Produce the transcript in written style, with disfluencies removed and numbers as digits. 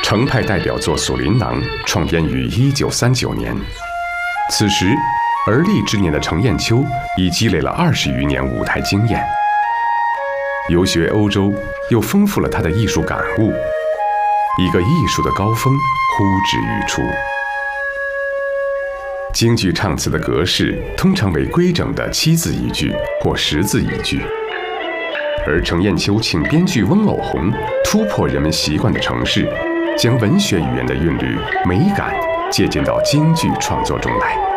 程派代表作《锁麟囊》创编于1939年，此时而立之年的程砚秋已积累了20余年舞台经验。游学欧洲，又丰富了他的艺术感悟，一个艺术的高峰呼之欲出。京剧唱词的格式通常为规整的7字一句或10字一句，而程砚秋请编剧翁偶虹突破人们习惯的程式，将文学语言的韵律、美感借鉴到京剧创作中来。